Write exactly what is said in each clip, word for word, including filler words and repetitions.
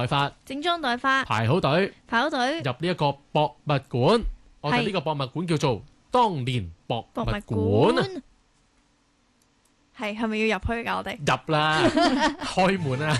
待發， 整裝待發， 排好隊， 排好隊入呢一個博物館。我哋呢個博物館叫做當年博物館啊。 係係咪要入去㗎？我哋入啦，開門啦！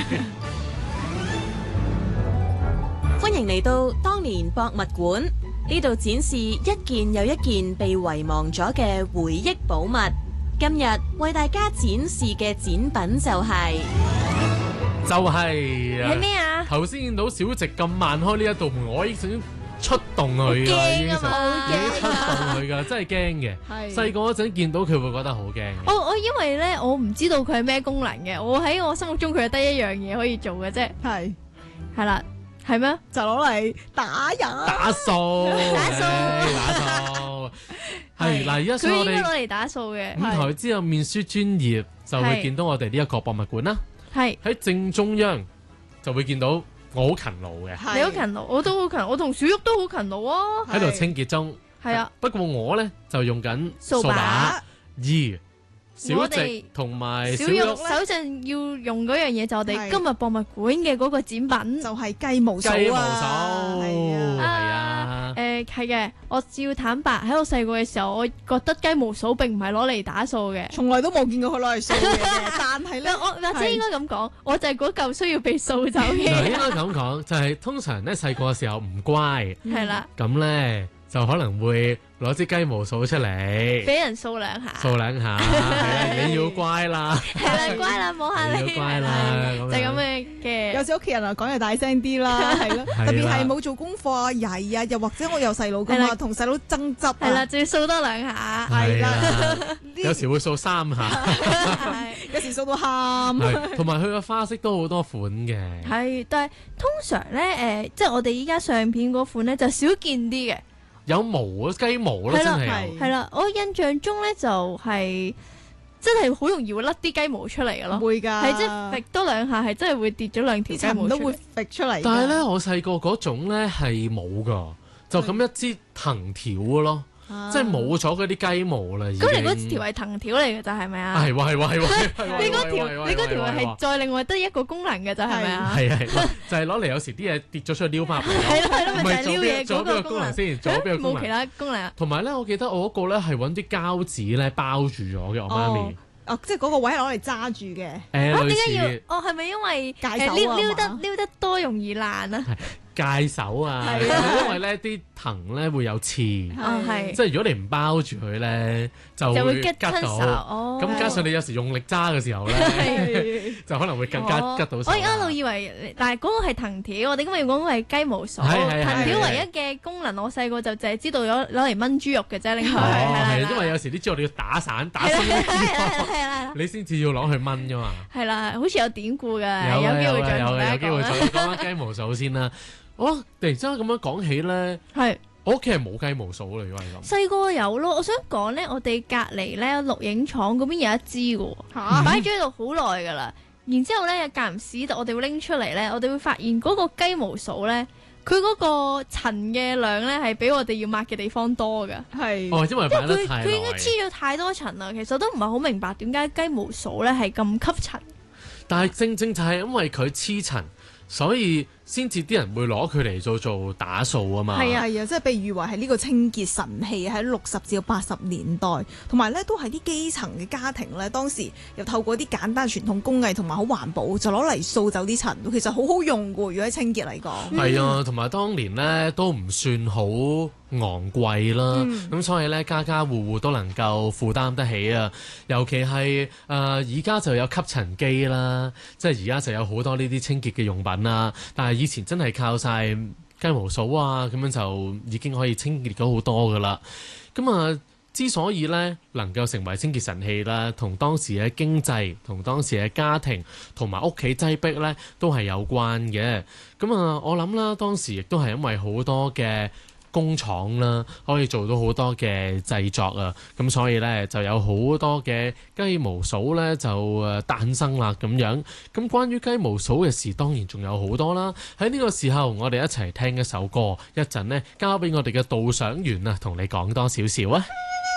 歡迎嚟到當年博物館，呢度展示一件又一件被遺忘咗嘅回憶寶物。今日為大家展示嘅展品就係、 就係係咩啊？ 頭先見到小直咁慢開呢一道門，我已經想出動佢㗎，已經想已經出動佢㗎，真係驚嘅。細個嗰陣見到佢會覺得好驚嘅。 我我因為咧，我唔知道佢係咩功能嘅，我喺我心目中佢係得一樣嘢可以做嘅啫。 係係啦，係咩？ 就攞嚟打人、 打掃、 打掃、 打掃。係嗱，而家所以我哋佢應該攞嚟打掃嘅。 五台之後面書專頁就會見到我哋呢一個博物館啦。 係喺正中央就會見到我好勤勞嘅， 你好勤勞，我都好勤勞，我同小玉都好勤勞啊。 喺度清潔中。 係啊， 不過我咧就用緊掃把。 二小直同埋小玉首陣要用嗰樣嘢就我哋今日博物館嘅嗰個展品， 就係雞毛掃啊！ 雞毛掃係啊，誒係嘅。我照坦白喺我細個嘅時候，我覺得雞毛掃並唔係攞嚟打掃嘅， 從來都冇見過佢攞嚟掃嘅。但係咧， 我或者應該咁講，我就係嗰嚿需要被掃走嘅。 嗱，應該咁講，就係通常咧細個嘅時候唔乖， 係啦， 咁咧就可能會攞支雞毛掃出嚟， 俾人掃兩下， 掃兩下，係你要乖啦， 係啦，乖啦，摸下你， 要乖啦， 就咁嘅嘅。 有時屋企人啊講嘢大聲啲啦，係咯，特別係冇做功課啊、曳啊，又或者我有細佬噶嘛，同細佬爭執， 係啦，就要掃多兩下， 係啦，有時會掃三下， 有時掃到喊， 同埋佢個花式都好多款嘅， 係，但係通常咧，誒，即係我哋依家相片嗰款咧就少見啲嘅。有毛啊，雞毛咯，真係有。 係啦，我印象中咧就係、是、真係好容易會甩啲雞毛出嚟嘅咯。 會㗎， 係即係揈多兩下，係真係會跌咗兩條雞毛出嚟。 都會揈出嚟。 但係咧，我細個嗰種咧係冇㗎，就咁一支藤條嘅咯。啊、即係冇咗嗰啲雞毛啦。 咁你嗰條係藤條嚟嘅就係咪啊？ 係喎係喎係喎。 你嗰條你嗰條係再另外得一個功能嘅就係咪啊？ 係係就係攞嚟有時啲嘢跌咗出去撩翻。 係咯係咯， 唔係就係撩嘢嗰個功能先，仲有邊個功能？ 冇其他功能。 同埋咧，我記得我嗰個咧係揾啲膠紙咧包住咗嘅，我媽咪。 哦，即係嗰個位係攞嚟揸住嘅。 誒， 啊，點解要？哦，係咪因為撩撩得撩得多容易爛啊？ 戒手啊，因為咧啲藤咧會有刺，即係如果你唔包住佢咧，就會吉到。咁加上你有時用力揸嘅時候咧，就可能會更加吉到手。 我一路以為，但係嗰個係藤條，我哋今日要講嘅係雞毛掃。藤條唯一嘅功能，我細個就淨係知道咗攞嚟燜豬肉嘅啫，拎佢係。 因為有時啲豬肉你要打散打鬆啲，你先至要攞去燜啫嘛。 係啦，好似有典故㗎， 有機會再有有機會再講翻雞毛掃先啦。我突然之間咁樣講起咧， 係我屋企係冇雞毛掃啦，如果係咁。 細個有咯，我想講咧，我哋隔離咧錄影廠嗰邊有一支嘅喎，擺咗喺度好耐㗎啦。然之後咧，間唔時我哋會拎出嚟咧，我哋會發現嗰個雞毛掃咧，佢嗰個塵嘅量咧係比我哋要抹嘅地方多㗎。 係哦，因為擺得太耐， 佢應該黐咗太多塵啦。其實都唔係好明白點解雞毛掃咧係咁吸塵。 但係正正就係因為佢黐塵，所以先至啲人會攞佢嚟做做打掃啊嘛。 係啊係啊，即係被譽為係呢個清潔神器喺六十至到八十年代，同埋咧都係啲基層嘅家庭咧，當時又透過啲簡單傳統工藝同埋好環保，就攞嚟掃走啲塵，其實好好用㗎。如果喺清潔嚟講， 係啊，同埋當年咧都唔算好昂貴啦，咁、嗯、所以咧家家戶戶都能夠負擔得起啊。尤其係誒而家就有吸塵機啦，即係而家就有好多呢啲清潔嘅用品啦。但係以前真係靠晒雞毛掃啊，咁樣就已經可以清潔咗好多噶啦。咁啊，之所以咧能夠成為清潔神器啦，同當時嘅經濟、同當時嘅家庭、同埋屋企擠迫咧都係有關嘅。咁啊，我諗啦，當時亦都係因為好多嘅工廠啦，可以做到好多嘅製作啊，咁所以咧就有好多嘅雞毛掃咧就誒誕生啦咁樣。咁關於雞毛掃嘅事，當然仲有好多啦。喺呢個時候，我哋一齊聽一首歌，一陣呢，交俾我哋嘅導賞員啊，同你講多少少啊。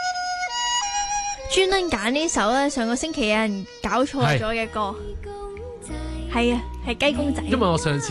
專登揀呢首咧，上個星期有人搞錯咗嘅歌，係啊，係雞公仔。 因為我上次